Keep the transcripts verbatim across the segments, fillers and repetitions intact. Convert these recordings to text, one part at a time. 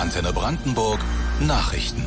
Antenne Brandenburg Nachrichten.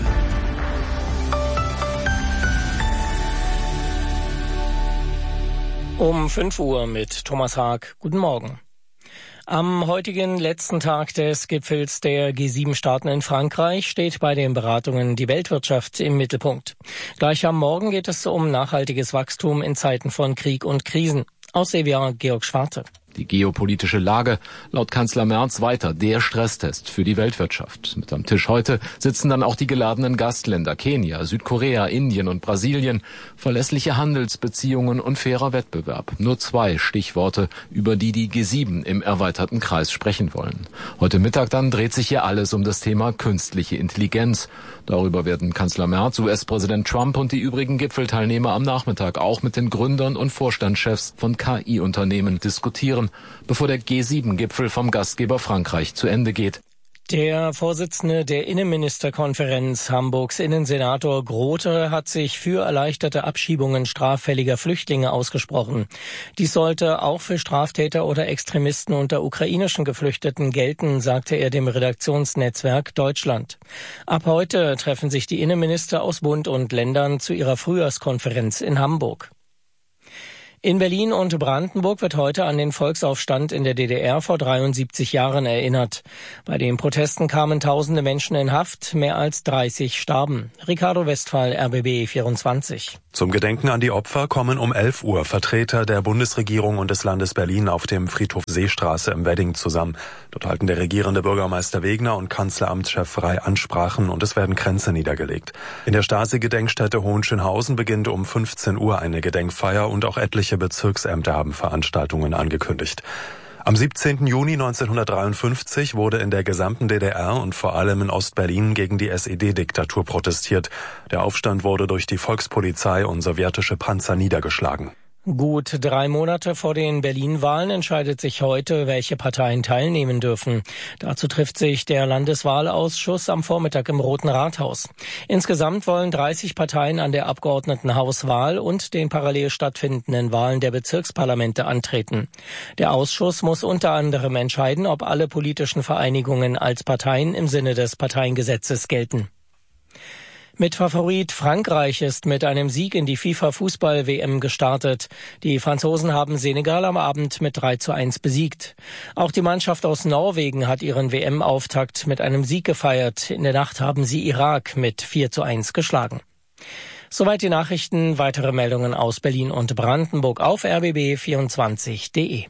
Um fünf Uhr mit Thomas Haag. Guten Morgen. Am heutigen letzten Tag des Gipfels der G sieben Staaten in Frankreich steht bei den Beratungen die Weltwirtschaft im Mittelpunkt. Gleich am Morgen geht es um nachhaltiges Wachstum in Zeiten von Krieg und Krisen. Aus Sevilla Georg Schwarte. Die geopolitische Lage, laut Kanzler Merz weiter der Stresstest für die Weltwirtschaft. Mit am Tisch heute sitzen dann auch die geladenen Gastländer Kenia, Südkorea, Indien und Brasilien. Verlässliche Handelsbeziehungen und fairer Wettbewerb. Nur zwei Stichworte, über die die G sieben im erweiterten Kreis sprechen wollen. Heute Mittag dann dreht sich hier alles um das Thema künstliche Intelligenz. Darüber werden Kanzler Merz, U S-Präsident Trump und die übrigen Gipfelteilnehmer am Nachmittag auch mit den Gründern und Vorstandschefs von K I-Unternehmen diskutieren, bevor der G sieben Gipfel vom Gastgeber Frankreich zu Ende geht. Der Vorsitzende der Innenministerkonferenz, Hamburgs Innensenator Grote, hat sich für erleichterte Abschiebungen straffälliger Flüchtlinge ausgesprochen. Dies sollte auch für Straftäter oder Extremisten unter ukrainischen Geflüchteten gelten, sagte er dem Redaktionsnetzwerk Deutschland. Ab heute treffen sich die Innenminister aus Bund und Ländern zu ihrer Frühjahrskonferenz in Hamburg. In Berlin und Brandenburg wird heute an den Volksaufstand in der D D R vor dreiundsiebzig Jahren erinnert. Bei den Protesten kamen tausende Menschen in Haft, mehr als dreißig starben. Ricardo Westphal, R B B vierundzwanzig. Zum Gedenken an die Opfer kommen um elf Uhr Vertreter der Bundesregierung und des Landes Berlin auf dem Friedhof Seestraße im Wedding zusammen. Dort halten der regierende Bürgermeister Wegner und Kanzleramtschef Frey Ansprachen und es werden Kränze niedergelegt. In der Stasi-Gedenkstätte Hohenschönhausen beginnt um fünfzehn Uhr eine Gedenkfeier und auch etliche Bezirksämter haben Veranstaltungen angekündigt. Am siebzehnten Juni neunzehnhundertdreiundfünfzig wurde in der gesamten D D R und vor allem in Ostberlin gegen die S E D-Diktatur protestiert. Der Aufstand wurde durch die Volkspolizei und sowjetische Panzer niedergeschlagen. Gut drei Monate vor den Berlin-Wahlen entscheidet sich heute, welche Parteien teilnehmen dürfen. Dazu trifft sich der Landeswahlausschuss am Vormittag im Roten Rathaus. Insgesamt wollen dreißig Parteien an der Abgeordnetenhauswahl und den parallel stattfindenden Wahlen der Bezirksparlamente antreten. Der Ausschuss muss unter anderem entscheiden, ob alle politischen Vereinigungen als Parteien im Sinne des Parteiengesetzes gelten. Mit Favorit Frankreich ist mit einem Sieg in die FIFA-Fußball-W M gestartet. Die Franzosen haben Senegal am Abend mit drei zu eins besiegt. Auch die Mannschaft aus Norwegen hat ihren W M-Auftakt mit einem Sieg gefeiert. In der Nacht haben sie Irak mit vier zu eins geschlagen. Soweit die Nachrichten. Weitere Meldungen aus Berlin und Brandenburg auf r b b vierundzwanzig punkt d e.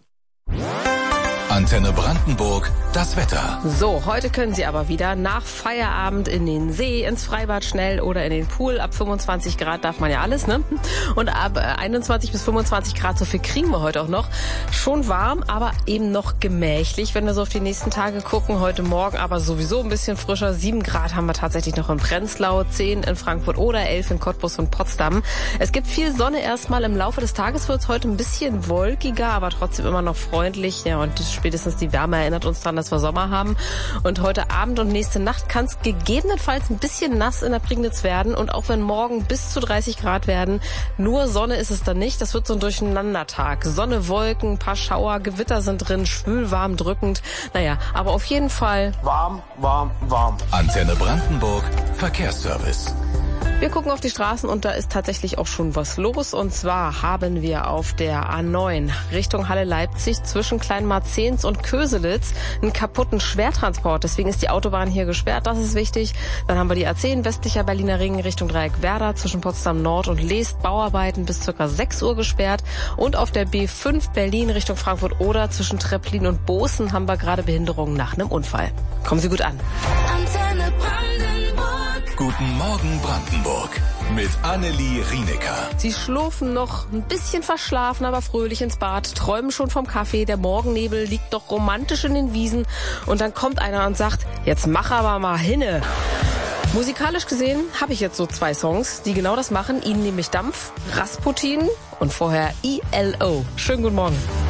Antenne Brandenburg, das Wetter. So, heute können Sie aber wieder nach Feierabend in den See, ins Freibad schnell oder in den Pool. Ab fünfundzwanzig Grad darf man ja alles, ne? Und ab einundzwanzig bis fünfundzwanzig Grad, so viel kriegen wir heute auch noch. Schon warm, aber eben noch gemächlich, wenn wir so auf die nächsten Tage gucken. Heute Morgen aber sowieso ein bisschen frischer. sieben Grad haben wir tatsächlich noch in Prenzlau, zehn in Frankfurt oder elf in Cottbus und Potsdam. Es gibt viel Sonne erstmal. Im Laufe des Tages wird es heute ein bisschen wolkiger, aber trotzdem immer noch freundlich. Ja, und spätestens die Wärme erinnert uns daran, dass wir Sommer haben. Und heute Abend und nächste Nacht kann es gegebenenfalls ein bisschen nass in der Prignitz werden. Und auch wenn morgen bis zu dreißig Grad werden, nur Sonne ist es dann nicht. Das wird so ein Durcheinandertag. Sonne, Wolken, ein paar Schauer, Gewitter sind drin, schwül, warm, drückend. Naja, aber auf jeden Fall warm, warm, warm. Antenne Brandenburg, Verkehrsservice. Wir gucken auf die Straßen und da ist tatsächlich auch schon was los. Und zwar haben wir auf der A neun Richtung Halle Leipzig zwischen Kleinmarzens und Köselitz einen kaputten Schwertransport. Deswegen ist die Autobahn hier gesperrt, das ist wichtig. Dann haben wir die A zehn westlicher Berliner Ring Richtung Dreieck Werder zwischen Potsdam Nord und Leest Bauarbeiten bis ca. sechs Uhr gesperrt. Und auf der B fünf Berlin Richtung Frankfurt Oder zwischen Treplin und Bozen haben wir gerade Behinderungen nach einem Unfall. Kommen Sie gut an. Antenne Brandenburg. Guten Morgen Brandenburg mit Annelie Rienecker. Sie schlurfen noch ein bisschen verschlafen, aber fröhlich ins Bad, träumen schon vom Kaffee. Der Morgennebel liegt doch romantisch in den Wiesen. Und dann kommt einer und sagt, jetzt mach aber mal hinne. Musikalisch gesehen habe ich jetzt so zwei Songs, die genau das machen. Ihnen nehme ich Dampf, Rasputin und vorher I L O. Schönen guten Morgen.